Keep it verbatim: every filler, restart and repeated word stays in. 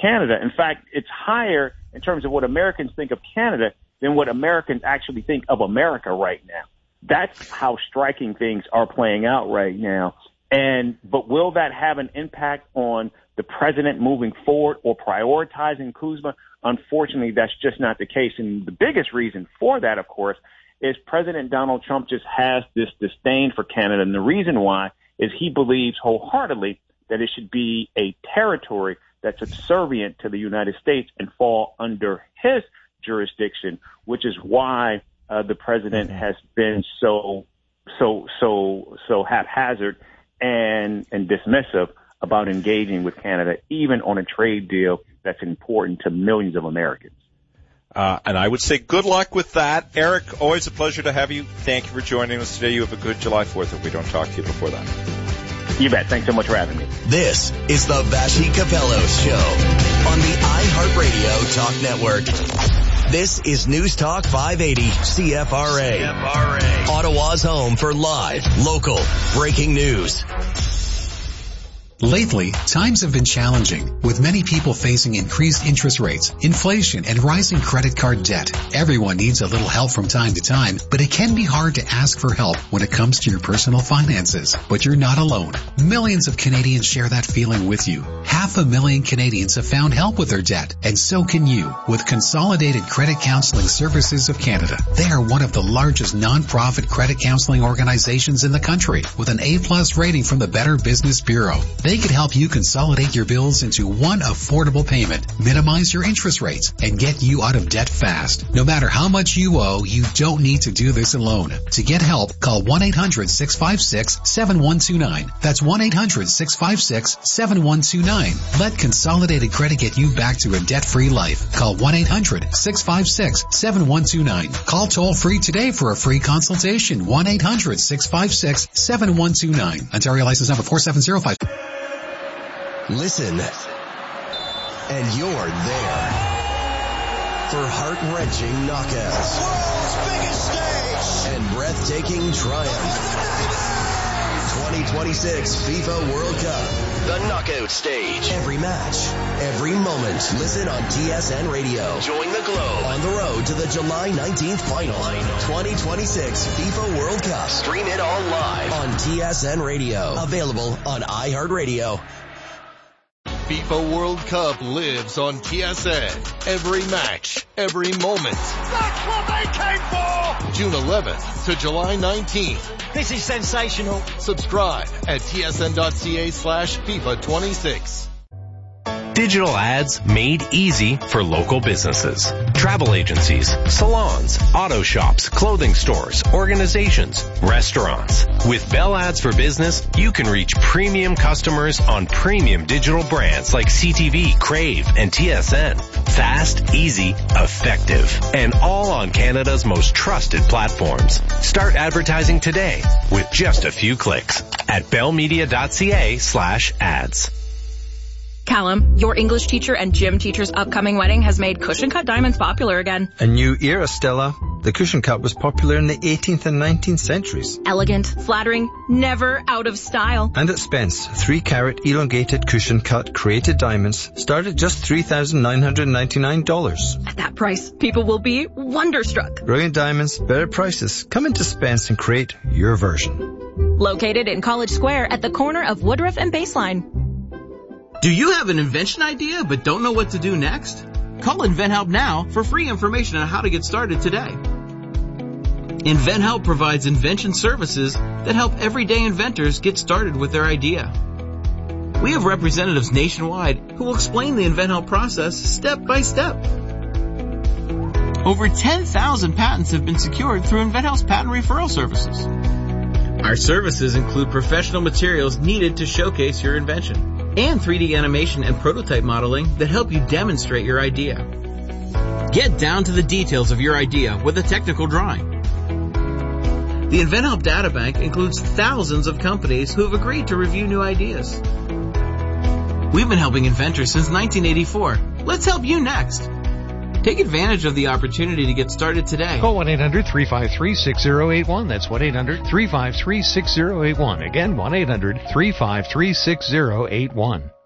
Canada. In fact, it's higher in terms of what Americans think of Canada than what Americans actually think of America right now. That's how striking things are playing out right now. And but will that have an impact on the president moving forward or prioritizing Kuzma? Unfortunately, that's just not the case. And the biggest reason for that, of course, is President Donald Trump just has this disdain for Canada. And the reason why is he believes wholeheartedly that it should be a territory that's subservient to the United States and fall under his jurisdiction, which is why uh, the president has been so, so, so, so haphazard and, and dismissive about engaging with Canada, even on a trade deal that's important to millions of Americans. Uh, and I would say good luck with that. Eric, always a pleasure to have you. Thank you for joining us today. You have a good July fourth if we don't talk to you before that. You bet. Thanks so much for having me. This is the Vassy Capello Show on the iHeartRadio Talk Network. This is News Talk five eighty C F R A. C F R A. Ottawa's home for live, local, breaking news. Lately, times have been challenging, with many people facing increased interest rates, inflation, and rising credit card debt. Everyone needs a little help from time to time, but it can be hard to ask for help when it comes to your personal finances. But you're not alone. Millions of Canadians share that feeling with you. Half a million Canadians have found help with their debt, and so can you with Consolidated Credit Counseling Services of Canada. They are one of the largest non-profit credit counseling organizations in the country, with an A-plus rating from the Better Business Bureau. They can help you consolidate your bills into one affordable payment, minimize your interest rates, and get you out of debt fast. No matter how much you owe, you don't need to do this alone. To get help, call one eight hundred six five six seven one two nine. That's one eight hundred six five six seven one two nine. Let Consolidated Credit get you back to a debt-free life. Call one eight hundred six five six seven one two nine. Call toll-free today for a free consultation. one eight hundred six five six seven one two nine. Ontario license number four seven zero five. Listen, and you're there for heart-wrenching knockouts, world's biggest stage, and breathtaking triumph. twenty twenty-six FIFA World Cup, the knockout stage. Every match, every moment. Listen on T S N Radio. Join the Globe on the road to the July nineteenth final. twenty twenty-six FIFA World Cup. Stream it all live on T S N Radio. Available on iHeartRadio. FIFA World Cup lives on T S N. Every match, every moment. That's what they came for! June eleventh to July nineteenth. This is sensational. Subscribe at tsn.ca slash FIFA 26. Digital ads made easy for local businesses. Travel agencies, salons, auto shops, clothing stores, organizations, restaurants. With Bell Ads for Business, you can reach premium customers on premium digital brands like C T V, Crave, and T S N. Fast, easy, effective, and all on Canada's most trusted platforms. Start advertising today with just a few clicks at bellmedia.ca slash ads. Callum, your English teacher and gym teacher's upcoming wedding has made cushion cut diamonds popular again. A new era, Stella. The cushion cut was popular in the eighteenth and nineteenth centuries. Elegant, flattering, never out of style. And at Spence, three carat elongated cushion cut created diamonds start at just three thousand nine hundred ninety-nine dollars. At that price, people will be wonderstruck. Brilliant diamonds, better prices. Come into Spence and create your version. Located in College Square at the corner of Woodruff and Baseline. Do you have an invention idea but don't know what to do next? Call InventHelp now for free information on how to get started today. InventHelp provides invention services that help everyday inventors get started with their idea. We have representatives nationwide who will explain the InventHelp process step by step. Over ten thousand patents have been secured through InventHelp's patent referral services. Our services include professional materials needed to showcase your invention, and three D animation and prototype modeling that help you demonstrate your idea. Get down to the details of your idea with a technical drawing. The InventHelp Databank includes thousands of companies who have agreed to review new ideas. We've been helping inventors since nineteen eighty-four. Let's help you next. Take advantage of the opportunity to get started today. Call one eight hundred three five three six zero eight one. That's one eight hundred three five three six zero eight one. Again, one eight hundred three five three six zero eight one.